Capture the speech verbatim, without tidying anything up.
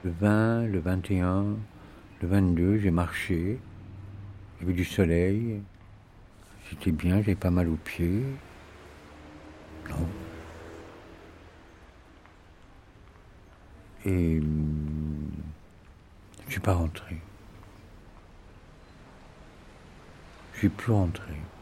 Le vingt, le vingt et un, le vingt-deux, j'ai marché. Il y avait du soleil. J'étais bien, j'avais pas mal aux pieds. Non. Et hum, je suis pas rentré. Je suis plus rentré.